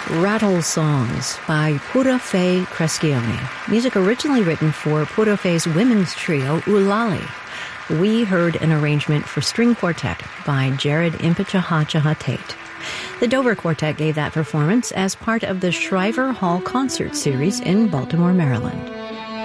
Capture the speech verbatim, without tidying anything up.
Rattle Songs by Pura Fei Crescione. Music originally written for Pura Fei's women's trio, Ulali. We heard an arrangement for string quartet by Jared Impichahachaha Tate. The Dover Quartet gave that performance as part of the Shriver Hall Concert Series in Baltimore, Maryland.